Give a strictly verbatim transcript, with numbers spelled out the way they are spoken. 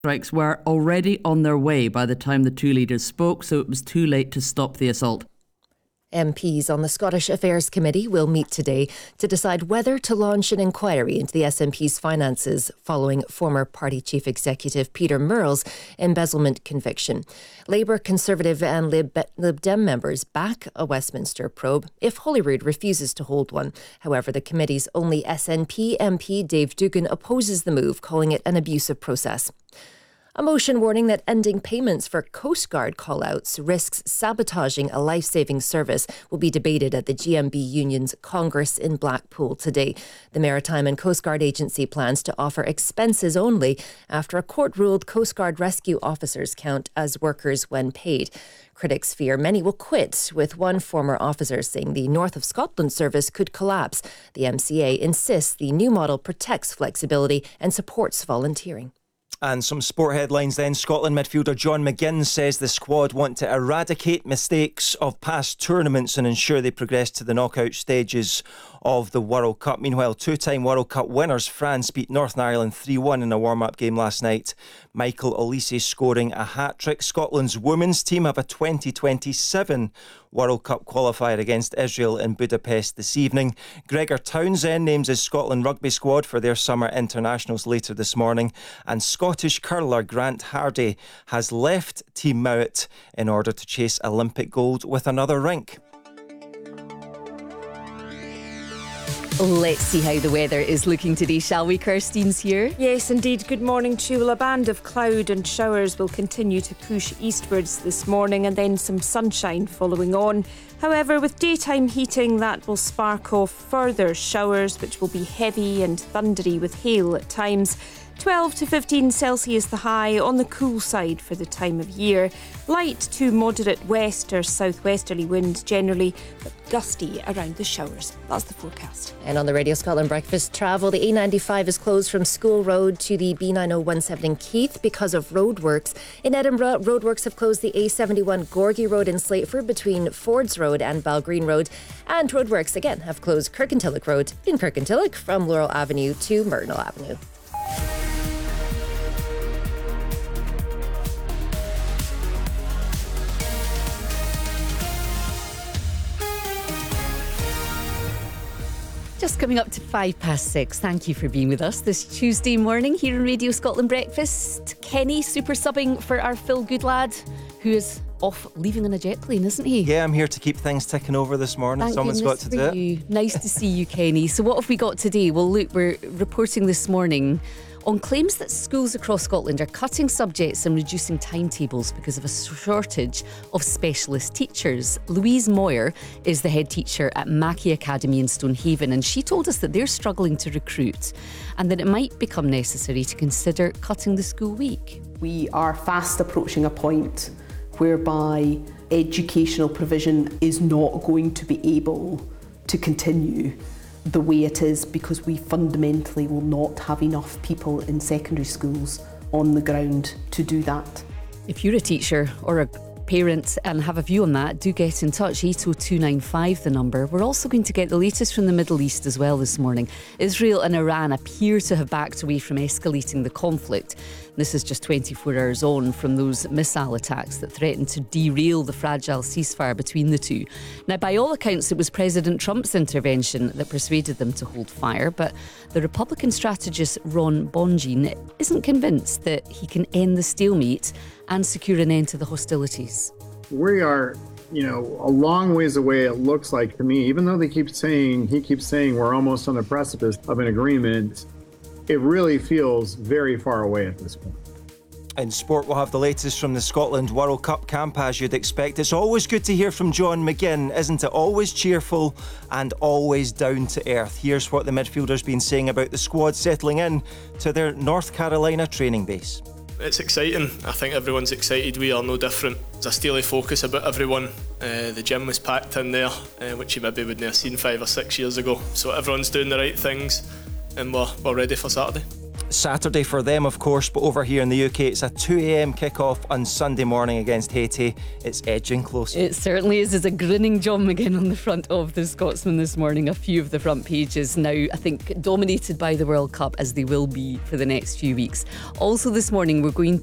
Strikes were already on their way by the time the two leaders spoke, so it was too late to stop the assault. M Ps on the Scottish Affairs Committee will meet today to decide whether to launch an inquiry into the S N P's finances following former party chief executive Peter Murrell's embezzlement conviction. Labour, Conservative and Lib, Lib Dem members back a Westminster probe if Holyrood refuses to hold one. However, the committee's only S N P M P, Dave Duggan, opposes the move, calling it an abusive process. A motion warning that ending payments for Coast Guard call-outs risks sabotaging a life-saving service will be debated at the G M B Union's Congress in Blackpool today. The Maritime and Coast Guard Agency plans to offer expenses only after a court ruled Coast Guard rescue officers count as workers when paid. Critics fear many will quit, with one former officer saying the North of Scotland service could collapse. The M C A insists the new model protects flexibility and supports volunteering. And some sport headlines then. Scotland midfielder John McGinn says the squad want to eradicate mistakes of past tournaments and ensure they progress to the knockout stages of the World Cup. Meanwhile, two-time World Cup winners France beat Northern Ireland three one in a warm-up game last night. Michael Olise scoring a hat-trick. Scotland's women's team have a twenty twenty-seven World Cup qualifier against Israel in Budapest this evening. Gregor Townsend names his Scotland rugby squad for their summer internationals later this morning. And Scottish curler Grant Hardy has left Team Mowat in order to chase Olympic gold with another rink. Let's see how the weather is looking today, shall we? Kirstein's here. Yes, indeed. Good morning to you. Well, a band of cloud and showers will continue to push eastwards this morning and then some sunshine following on. However, with daytime heating, that will spark off further showers, which will be heavy and thundery with hail at times. twelve to fifteen Celsius the high, on the cool side for the time of year. Light to moderate west or southwesterly wind generally, but gusty around the showers. That's the forecast. And on the Radio Scotland Breakfast travel, the A ninety-five is closed from School Road to the B nine oh one seven in Keith because of roadworks. In Edinburgh, roadworks have closed the A seventy-one Gorgie Road in Slateford between Fords Road and Balgreen Road. And roadworks again have closed Kirkintilloch Road in Kirkintilloch from Laurel Avenue to Myrtle Avenue. Just coming up to five past six. Thank you for being with us this Tuesday morning here on Radio Scotland Breakfast. Kenny super subbing for our Phil Goodlad, who is off leaving on a jet plane, isn't he? Yeah, I'm here to keep things ticking over this morning. Thank Someone's got to do it. You. Nice to see you, Kenny. So what have we got today? Well, look, we're reporting this morning on claims that schools across Scotland are cutting subjects and reducing timetables because of a shortage of specialist teachers. Louise Moyer is the head teacher at Mackey Academy in Stonehaven, and she told us that they're struggling to recruit and that it might become necessary to consider cutting the school week. We are fast approaching a point whereby educational provision is not going to be able to continue the way it is, because we fundamentally will not have enough people in secondary schools on the ground to do that. If you're a teacher or a parent and have a view on that, do get in touch. eight oh two nine five the number. We're also going to get the latest from the Middle East as well this morning. Israel and Iran appear to have backed away from escalating the conflict. This is just twenty-four hours on from those missile attacks that threatened to derail the fragile ceasefire between the two. Now, by all accounts, it was President Trump's intervention that persuaded them to hold fire, but the Republican strategist Ron Bonjean isn't convinced that he can end the stalemate and secure an end to the hostilities. We are, you know, a long ways away, it looks like to me, even though they keep saying, he keeps saying we're almost on the precipice of an agreement. It really feels very far away at this point. In sport, we'll have the latest from the Scotland World Cup camp, as you'd expect. It's always good to hear from John McGinn, isn't it? Always cheerful and always down to earth. Here's what the midfielder's been saying about the squad settling in to their North Carolina training base. It's exciting. I think everyone's excited. We are no different. There's a steely focus about everyone. Uh, the gym was packed in there, uh, which you maybe wouldn't have seen five or six years ago. So everyone's doing the right things, and we're, we're ready for Saturday. Saturday for them, of course, but over here in the U K, it's a two a.m. kick-off on Sunday morning against Haiti. It's edging close. It certainly is. There's a grinning John McGinn on the front of the Scotsman this morning. A few of the front pages now, I think, dominated by the World Cup, as they will be for the next few weeks. Also this morning, we're going